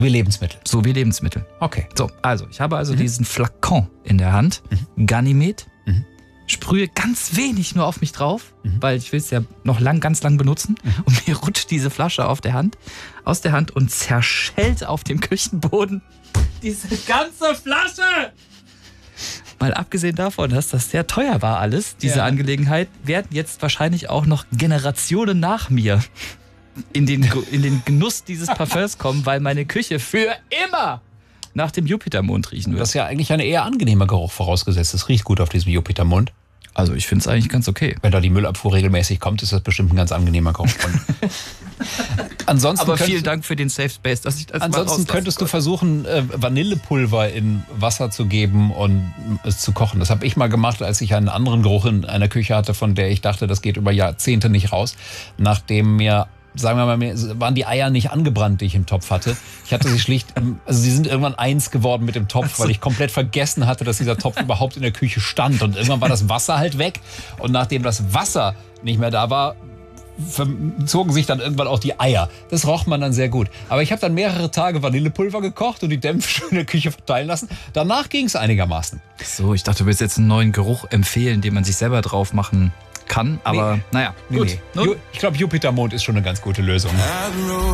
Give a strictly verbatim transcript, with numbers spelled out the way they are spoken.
Wie Lebensmittel. So wie Lebensmittel. Okay. So, also, ich habe also Mhm. diesen Flakon in der Hand, Mhm. Ganymed, Mhm. sprühe ganz wenig nur auf mich drauf, Mhm. weil ich will es ja noch lang, ganz lang benutzen. Mhm. Und mir rutscht diese Flasche auf der Hand, aus der Hand und zerschellt auf dem Küchenboden diese ganze Flasche. Mal abgesehen davon, dass das sehr teuer war alles, diese Ja. Angelegenheit, werden jetzt wahrscheinlich auch noch Generationen nach mir in den, in den Genuss dieses Parfums kommen, weil meine Küche für immer nach dem Jupitermond riechen wird. Das ist ja eigentlich ein eher angenehmer Geruch vorausgesetzt. Es riecht gut auf diesem Jupitermond. Also ich finde es eigentlich ganz okay. Wenn da die Müllabfuhr regelmäßig kommt, ist das bestimmt ein ganz angenehmer Geruch. ansonsten Aber vielen könntest, Dank für den Safe Space, dass ich das mal ansonsten rauslassen könntest du konnte. versuchen, äh, Vanillepulver in Wasser zu geben und es zu kochen. Das habe ich mal gemacht, als ich einen anderen Geruch in einer Küche hatte, von der ich dachte, das geht über Jahrzehnte nicht raus. Nachdem mir sagen wir mal, mir waren die Eier nicht angebrannt, die ich im Topf hatte. Ich hatte sie schlicht, also sie sind irgendwann eins geworden mit dem Topf, weil ich komplett vergessen hatte, dass dieser Topf überhaupt in der Küche stand. Und irgendwann war das Wasser halt weg. Und nachdem das Wasser nicht mehr da war, zogen sich dann irgendwann auch die Eier. Das roch man dann sehr gut. Aber ich habe dann mehrere Tage Vanillepulver gekocht und die Dämpfe schön in der Küche verteilen lassen. Danach ging es einigermaßen. So, ich dachte, du willst jetzt einen neuen Geruch empfehlen, den man sich selber drauf machen kann. Aber Nee. naja, Nee, gut. nee. Nun, Ju- Ich glaube, Jupitermond ist schon eine ganz gute Lösung.